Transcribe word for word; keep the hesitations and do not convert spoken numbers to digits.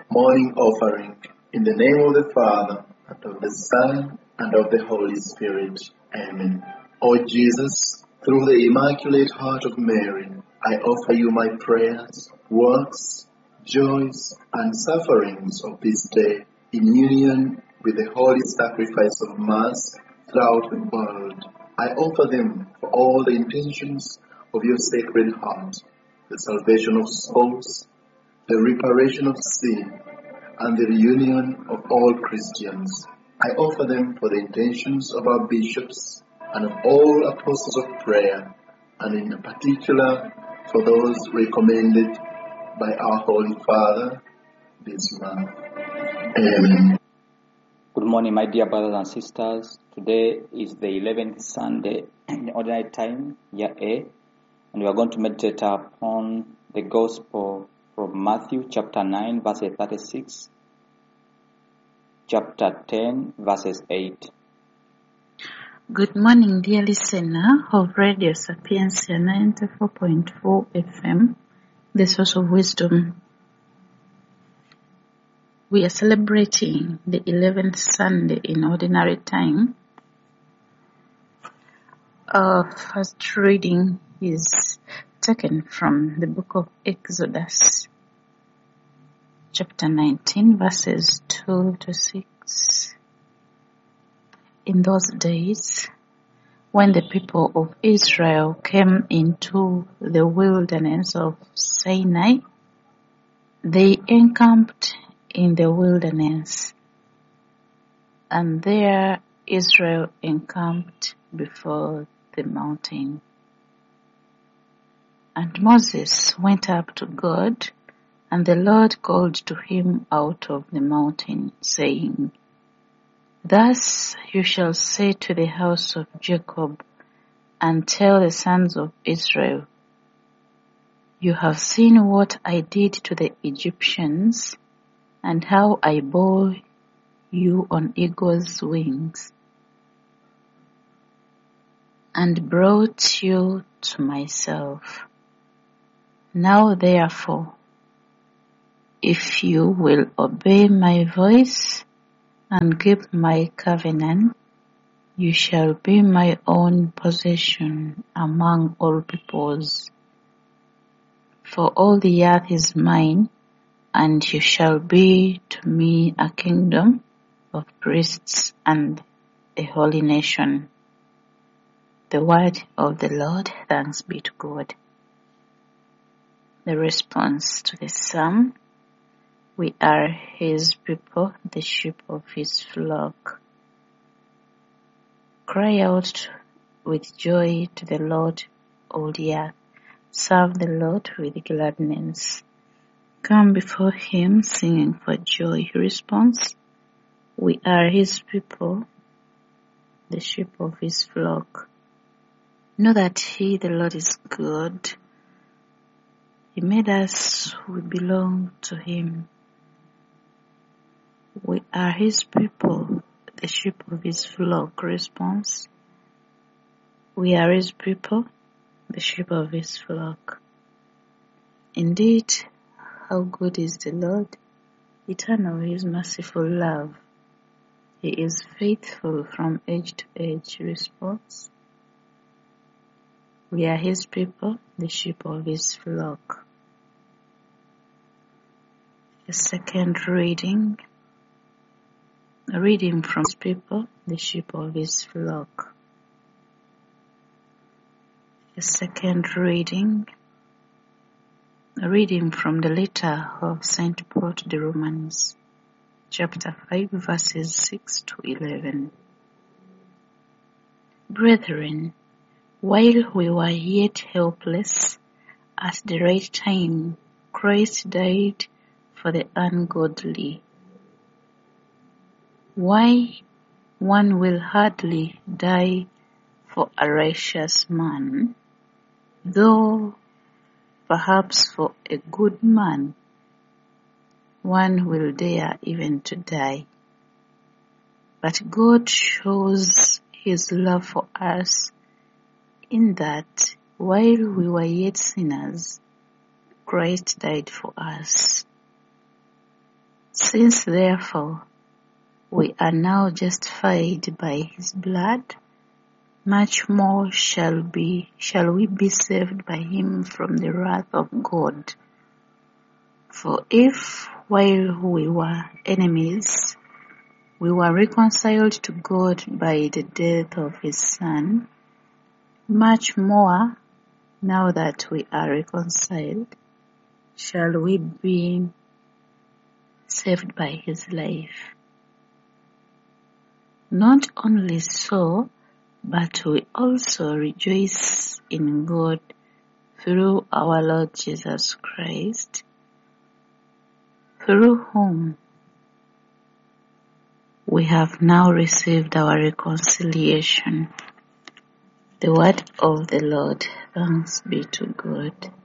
Morning offering. In the name of the Father, and of the Son, and of the Holy Spirit. Amen. O Jesus, through the Immaculate Heart of Mary, I offer you my prayers, works, joys, and sufferings of this day in union with the holy sacrifice of Mass throughout the world. I offer them for all the intentions of your Sacred Heart, the salvation of souls, the reparation of sin, and the reunion of all Christians. I offer them for the intentions of our bishops and of all apostles of prayer, and in particular for those recommended by our Holy Father this month. Amen. Good morning, my dear brothers and sisters. Today is the eleventh Sunday in Ordinary Time, Year A, and we are going to meditate upon the Gospel from Matthew chapter nine, verses thirty-six, chapter ten, verses eight. Good morning, dear listener of Radio Sapiencia ninety-four point four F M, the source of wisdom. We are celebrating the eleventh Sunday in Ordinary Time. Our first reading is taken from the book of Exodus, chapter nineteen, verses two to six. In those days, when the people of Israel came into the wilderness of Sinai, they encamped in the wilderness, and there Israel encamped before the mountain. And Moses went up to God, and the Lord called to him out of the mountain, saying, Thus you shall say to the house of Jacob, and tell the sons of Israel, You have seen what I did to the Egyptians, and how I bore you on eagle's wings, and brought you to myself. Now therefore, if you will obey my voice and keep my covenant, you shall be my own possession among all peoples. For all the earth is mine, and you shall be to me a kingdom of priests and a holy nation. The word of the Lord. Thanks be to God. The response to the psalm: We are his people, the sheep of his flock. Cry out with joy to the Lord, all the earth. Serve the Lord with gladness. Come before him singing for joy. Response: We are his people, the sheep of his flock. Know that he, the Lord, is good. He made us, we belong to him. We are his people, the sheep of his flock. Response: We are his people, the sheep of his flock. Indeed, how good is the Lord! Eternal is merciful love. He is faithful from age to age. Response: We are his people, the sheep of his flock. The second reading, a reading from his people, the sheep of his flock. The second reading, a reading from the letter of Saint Paul to the Romans, chapter five, verses six to eleven. Brethren, while we were yet helpless, at the right time Christ died for the ungodly. Why, one will hardly die for a righteous man, though perhaps for a good man one will dare even to die. But God shows his love for us in that while we were yet sinners, Christ died for us. Since therefore we are now justified by his blood, much more shall be shall we be saved by him from the wrath of God. For if, while we were enemies, we were reconciled to God by the death of his Son, much more, now that we are reconciled, shall we be saved by his life. Not only so, but we also rejoice in God through our Lord Jesus Christ, through whom we have now received our reconciliation. The word of the Lord. Thanks be to God.